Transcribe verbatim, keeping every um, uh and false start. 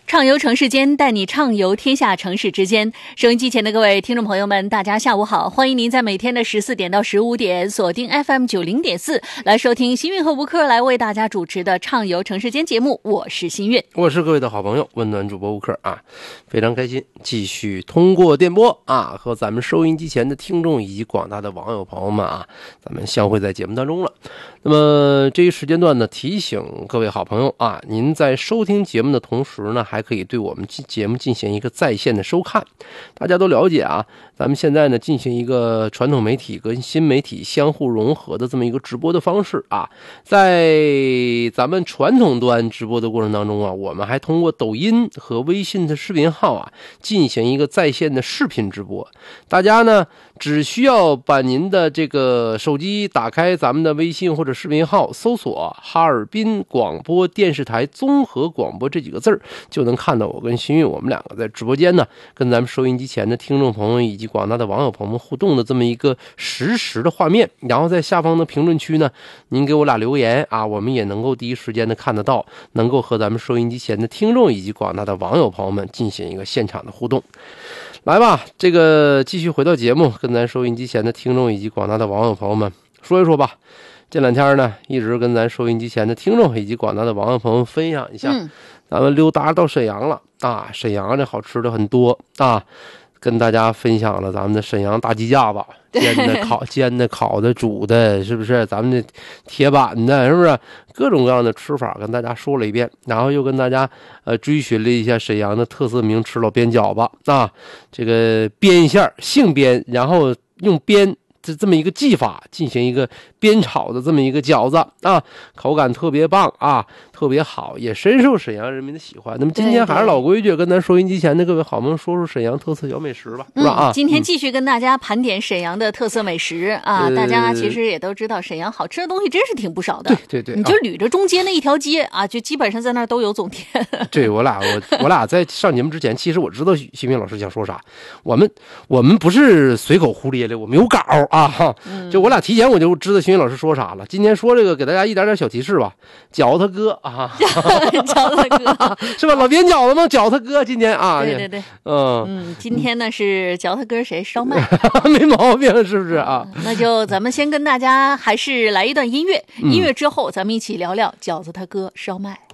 畅游城市间，带你畅游天下城市之间。收音机前的各位听众朋友们，大家下午好，欢迎您在每天的十四点到十五点锁定 F M 九零点四来收听新韵和吴克来为大家主持的畅游城市间节目。我是新韵， 我是各位的好朋友温暖主播吴克啊，非常开心继续通过电波啊和咱们收音机前的听众以及广大的网友朋友们啊，咱们相会在节目当中了。那么这一时间段呢，提醒各位好朋友啊，您在收听节目的同时呢，还可以对我们节目进行一个在线的收看。大家都了解啊，咱们现在呢进行一个传统媒体跟新媒体相互融合的这么一个直播的方式啊。在咱们传统端直播的过程当中啊，我们还通过抖音和微信的视频号啊进行一个在线的视频直播。大家呢只需要把您的这个手机打开咱们的微信或者视频号，搜索哈尔滨广播电视台综合广播这几个字儿，就能看到我跟新韵我们两个在直播间呢跟咱们收音机前的听众朋友以及广大的网友朋友们互动的这么一个实时的画面。然后在下方的评论区呢，您给我俩留言啊，我们也能够第一时间的看得到，能够和咱们收音机前的听众以及广大的网友朋友们进行一个现场的互动。来吧，这个继续回到节目，跟咱收音机前的听众以及广大的网友朋友们说一说吧。这两天呢，一直跟咱收音机前的听众以及广大的网友朋友们分享一下，嗯、咱们溜达到沈阳了啊！沈阳这好吃的很多啊，跟大家分享了咱们的沈阳大鸡架子，煎的、烤、煎的、烤的、煮的，是不是？咱们的铁板的，是不是？各种各样的吃法跟大家说了一遍，然后又跟大家呃追寻了一下沈阳的特色名吃老边饺子啊，这个边馅现煸，然后用煸这这么一个技法进行一个煸炒的这么一个饺子啊，口感特别棒啊，特别好，也深受沈阳人民的喜欢。那么今天还是老规矩，跟咱收音机前的各位好朋友说说沈阳特色小美食吧，是吧？啊， 今天继续跟大家盘点沈阳的特色美食啊、呃，大家其实也都知道，沈阳好吃的东西真是挺不少的。 对对对， 你就捋着中间那一条街啊，就基本上在那儿都有总店。 对，我俩我我俩在上节目之前，其实我知道新民老师想说啥，我们我们不是随口胡咧咧，我们有稿啊。嗯、就我俩提前我就知道新民老师说啥了。今天说这个，给大家一点点小提示吧。饺子哥啊， 饺子哥是吧？老边饺子吗？饺子哥今天啊， 对对对， 嗯嗯，今天呢是饺子哥谁烧麦， 没毛病，是不是啊？ 那就咱们先跟大家还是来一段音乐，音乐之后咱们一起聊聊饺子他哥烧麦。